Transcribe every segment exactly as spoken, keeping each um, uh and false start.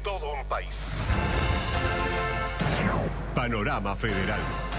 todo un país. Panorama Federal.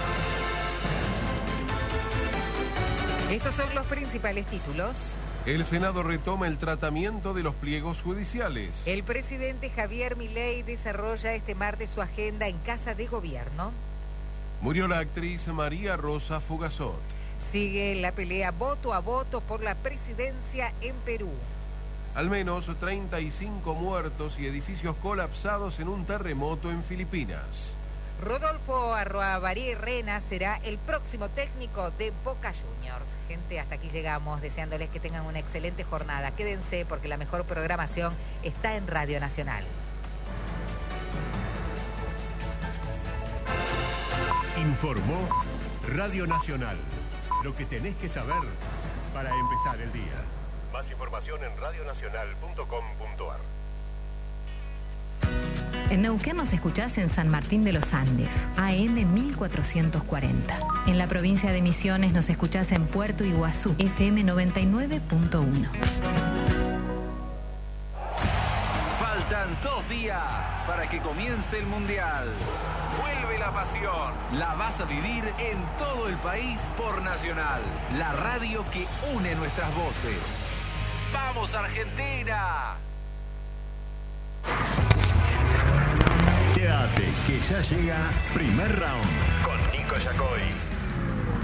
Estos son los principales títulos. El Senado retoma el tratamiento de los pliegos judiciales. El presidente Javier Milei desarrolla este martes su agenda en Casa de Gobierno. Murió la actriz María Rosa Fugazot. Sigue la pelea voto a voto por la presidencia en Perú. Al menos treinta y cinco muertos y edificios colapsados en un terremoto en Filipinas. Rodolfo Arroabaré Rena será el próximo técnico de Boca Juniors. Gente, hasta aquí llegamos, deseándoles que tengan una excelente jornada. Quédense porque la mejor programación está en Radio Nacional. Informó Radio Nacional. Lo que tenés que saber para empezar el día. Más información en radionacional punto com punto ar. En Neuquén nos escuchás en San Martín de los Andes, A M mil cuatrocientos cuarenta. En la provincia de Misiones nos escuchás en Puerto Iguazú, F M noventa y nueve punto uno. Faltan dos días para que comience el Mundial. Vuelve la pasión. La vas a vivir en todo el país por Nacional, la radio que une nuestras voces. ¡Vamos, Argentina! Quédate, que ya llega Primer Round Con Nico Yacoy.